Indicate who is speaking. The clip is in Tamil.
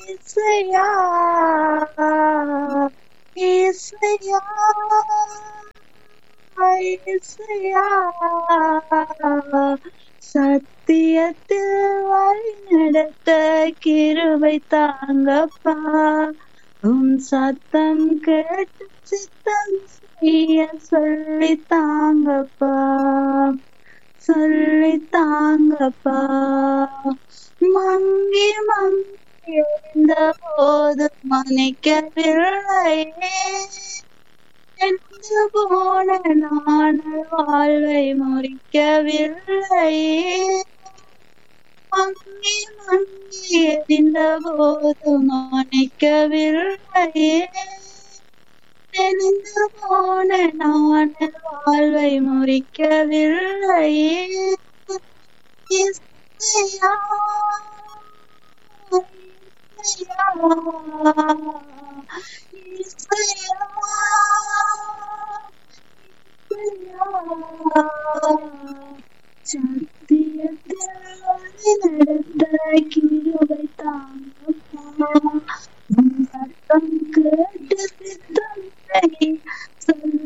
Speaker 1: இசையா இசையா இசையா சத்தியத்தில் வழி நடத்த கிருபை தாங்கப்பா சத்தம் கேட்டு சித்தம் செய்ய சொல்லி தாங்கப்பா சொல்லி தாங்கப்பா மங்கி மங்கி எழுந்த போது மன்னிக்கவில்லையே என்று போன நாடல் வாழ்வை முறிக்கவில்லையே மங்கி மங்கி எரிந்த போது மன்னிக்கவில்லையே தெரிந்து போன நாடல் வாழ்வை முறிக்கவில்லையே இசையா இசையா சத்தியத்தில் நடந்த கிருபை தாங்க